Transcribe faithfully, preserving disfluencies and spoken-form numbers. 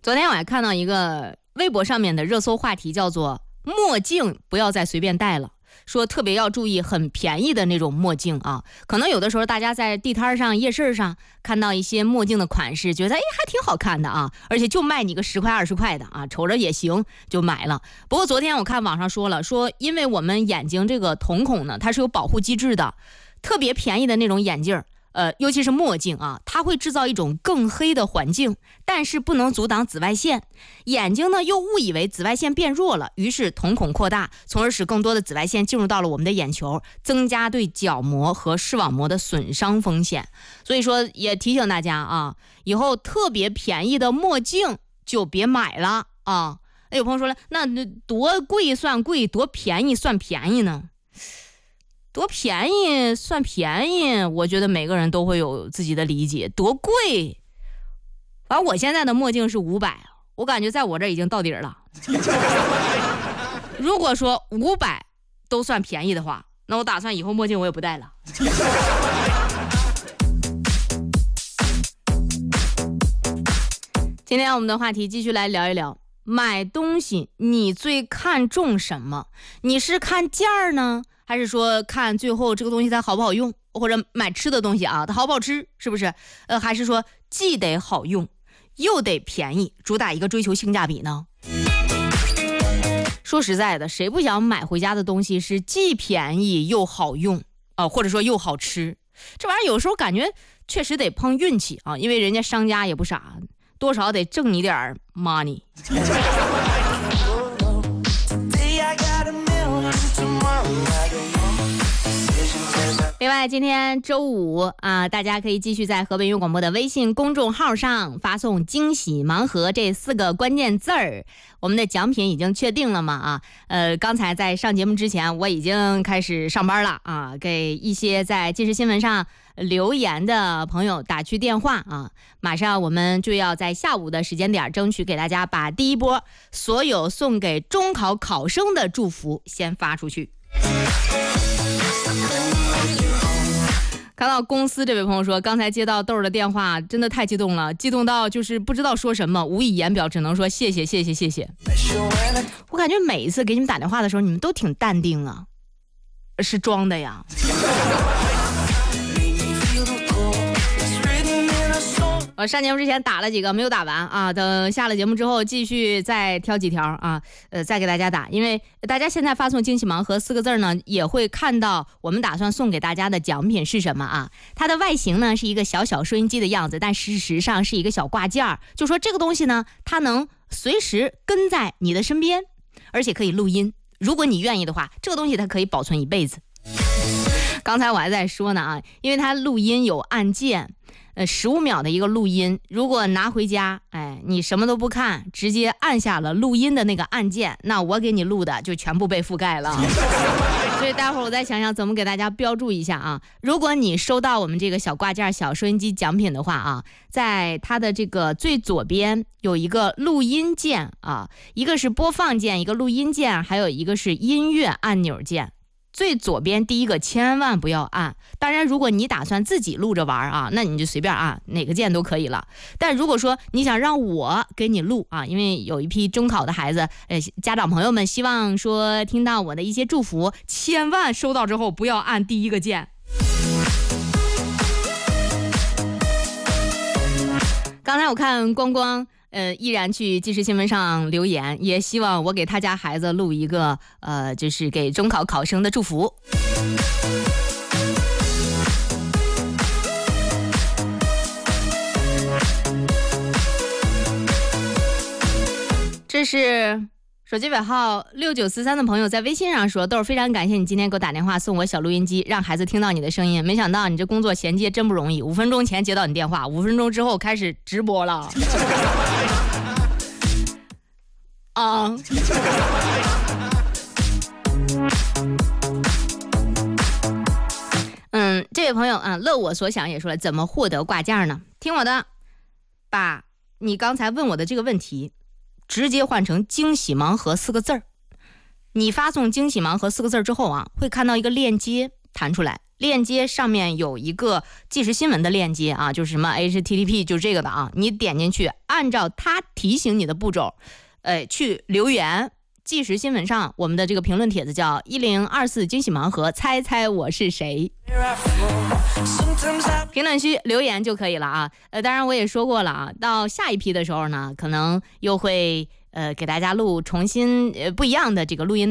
昨天我还看到一个微博上面的热搜话题，叫做墨镜不要再随便戴了，说特别要注意很便宜的那种墨镜啊。可能有的时候大家在地摊上夜市上看到一些墨镜的款式，觉得哎还挺好看的啊，而且就卖你个十块二十块的啊，瞅着也行就买了。不过昨天我看网上说了，说因为我们眼睛这个瞳孔呢它是有保护机制的，特别便宜的那种眼镜呃，尤其是墨镜啊，它会制造一种更黑的环境，但是不能阻挡紫外线。眼睛呢又误以为紫外线变弱了，于是瞳孔扩大，从而使更多的紫外线进入到了我们的眼球，增加对角膜和视网膜的损伤风险。所以说也提醒大家啊，以后特别便宜的墨镜就别买了啊。哎，有朋友说了，那多贵算贵，多便宜算便宜呢？多便宜算便宜，我觉得每个人都会有自己的理解。多贵，反正我现在的墨镜是五百，我感觉在我这已经到底了。如果说五百都算便宜的话，那我打算以后墨镜我也不戴了。今天我们的话题继续来聊一聊，买东西你最看重什么？你是看价儿呢？还是说看最后这个东西它好不好用，或者买吃的东西啊，它好不好吃，是不是？呃，还是说既得好用，又得便宜，主打一个追求性价比呢？说实在的，谁不想买回家的东西是既便宜又好用啊、呃，或者说又好吃？这玩意儿有时候感觉确实得碰运气啊，因为人家商家也不傻，多少得挣你点 money。另外今天周五啊，大家可以继续在河北音乐广播的微信公众号上发送惊喜盲盒这四个关键字儿。我们的奖品已经确定了嘛啊？呃，刚才在上节目之前我已经开始上班了啊，给一些在即时新闻上留言的朋友打去电话啊，马上我们就要在下午的时间点争取给大家把第一波所有送给中考考生的祝福先发出去。看到公司这位朋友说，刚才接到豆儿的电话真的太激动了，激动到就是不知道说什么，无以言表，只能说谢谢谢谢谢谢。我感觉每一次给你们打电话的时候你们都挺淡定啊，是装的呀。我上节目之前打了几个没有打完啊，等下了节目之后继续再挑几条啊，呃，再给大家打，因为大家现在发送惊喜盲盒四个字呢，也会看到我们打算送给大家的奖品是什么啊？它的外形呢是一个小小收音机的样子，但事实上是一个小挂件，就说这个东西呢，它能随时跟在你的身边，而且可以录音。如果你愿意的话，这个东西它可以保存一辈子。刚才我还在说呢啊，因为它录音有按键。呃，十五秒的一个录音，如果拿回家，哎，你什么都不看，直接按下了录音的那个按键，那我给你录的就全部被覆盖了。所以待会儿我再想想怎么给大家标注一下啊。如果你收到我们这个小挂件小收音机奖品的话啊，在它的这个最左边有一个录音键啊，一个是播放键，一个录音键，还有一个是音乐按钮键。最左边第一个千万不要按，当然如果你打算自己录着玩啊，那你就随便按哪个键都可以了。但如果说你想让我给你录啊，因为有一批中考的孩子，呃，家长朋友们希望说听到我的一些祝福，千万收到之后不要按第一个键。刚才我看光光呃，依然去即时新闻上留言，也希望我给他家孩子录一个呃，就是给中考考生的祝福。这是手机尾号六九四三的朋友在微信上说，豆儿非常感谢你今天给我打电话送我小录音机，让孩子听到你的声音，没想到你这工作衔接真不容易，五分钟前接到你电话，五分钟之后开始直播了。啊，嗯，这位朋友啊，乐我所想也说了，怎么获得挂件呢？听我的，把你刚才问我的这个问题直接换成惊喜盲盒四个字儿。你发送惊喜盲盒四个字之后啊，会看到一个链接弹出来，链接上面有一个即时新闻的链接啊，就是什么 H T T P 就这个的啊，你点进去按照他提醒你的步骤，呃，去留言。即时新闻上我们的这个评论帖子叫一零二四惊喜盲盒，猜猜我是谁。评论区留言就可以了啊。呃，当然我也说过了啊，到下一批的时候呢，可能又会呃给大家录重新呃不一样的这个录音。